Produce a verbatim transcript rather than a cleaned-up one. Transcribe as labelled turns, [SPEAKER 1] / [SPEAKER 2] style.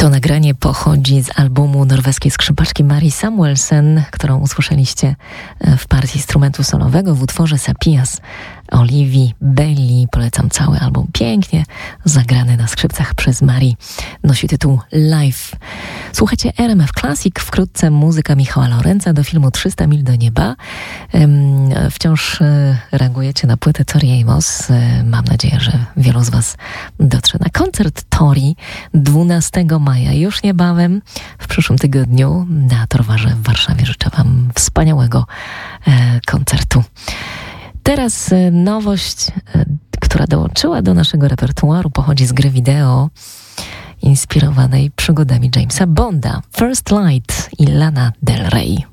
[SPEAKER 1] To nagranie pochodzi z albumu norweskiej skrzypaczki Mari Samuelsen, którą usłyszeliście w partii instrumentu solowego w utworze Sapias Oliwii Belli. Polecam cały album, pięknie zagrany na skrzypcach przez Mari. Nosi tytuł Live. Słuchajcie R M F Classic, wkrótce muzyka Michała Lorenza do filmu trzysta mil do nieba. Wciąż reagujecie na płytę Tori Amos. Mam nadzieję, że wielu z was dotrze na koncert Tori dwunastego maja. Już niebawem, w przyszłym tygodniu na Torwarze w Warszawie. Życzę wam wspaniałego koncertu. Teraz nowość, która dołączyła do naszego repertuaru, pochodzi z gry wideo inspirowanej przygodami Jamesa Bonda. First Light i Lana Del Rey.